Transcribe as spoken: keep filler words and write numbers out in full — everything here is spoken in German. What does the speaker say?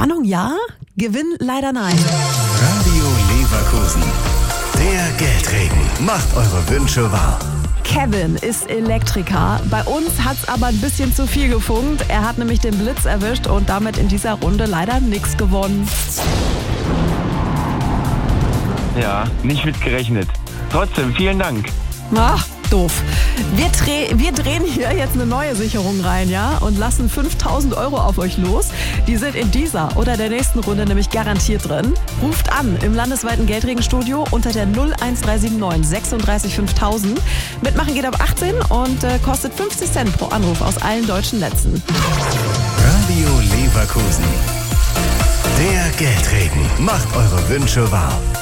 Spannung ja, Gewinn leider nein. Radio Leverkusen. Der Geldregen macht eure Wünsche wahr. Kevin ist Elektriker. Bei uns hat's aber ein bisschen zu viel gefunkt. Er hat nämlich den Blitz erwischt und damit in dieser Runde leider nichts gewonnen. Ja, nicht mit gerechnet. Trotzdem, vielen Dank. Ach, doof. Wir, dreh, wir drehen hier jetzt eine neue Sicherung rein, ja? Und lassen fünftausend Euro auf euch los. Die sind in dieser oder der nächsten Runde nämlich garantiert drin. Ruft an im landesweiten Geldregenstudio unter der null eins drei sieben neun sechsunddreißig fünftausend. Mitmachen geht ab achtzehn und äh, kostet fünfzig Cent pro Anruf aus allen deutschen Netzen. Radio Leverkusen. Der Geldregen macht eure Wünsche wahr.